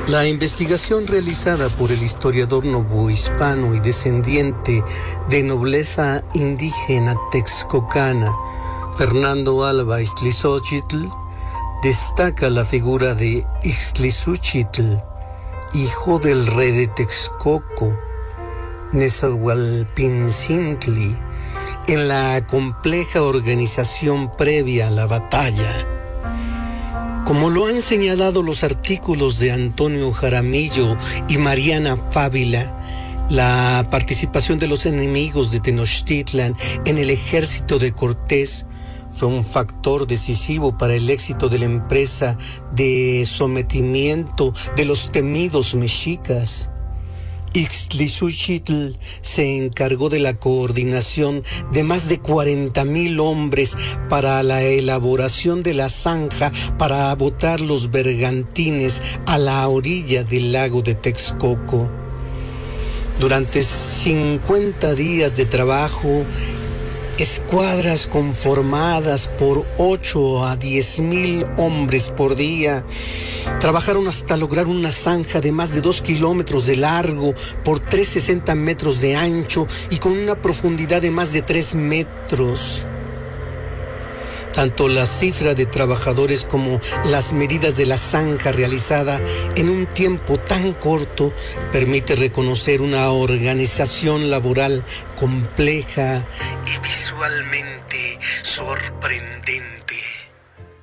La investigación realizada por el historiador novohispano y descendiente de nobleza indígena texcocana, Fernando Alba Ixtlilxóchitl, destaca la figura de Ixtlilxóchitl, hijo del rey de Texcoco, Nezahualpinzintli, en la compleja organización previa a la batalla. Como lo han señalado los artículos de Antonio Jaramillo y Mariana Fávila, la participación de los enemigos de Tenochtitlan en el ejército de Cortés fue un factor decisivo para el éxito de la empresa de sometimiento de los temidos mexicas. Ixtlilxóchitl se encargó de la coordinación de más de 40,000 hombres para la elaboración de la zanja para botar los bergantines a la orilla del lago de Texcoco. Durante 50 días de trabajo, escuadras conformadas por 8 a 10,000 hombres por día trabajaron hasta lograr una zanja de más de 2 kilómetros de largo por 360 metros de ancho y con una profundidad de más de 3 metros. Tanto la cifra de trabajadores como las medidas de la zanja realizada en un tiempo tan corto permite reconocer una organización laboral compleja y visualmente sorprendente.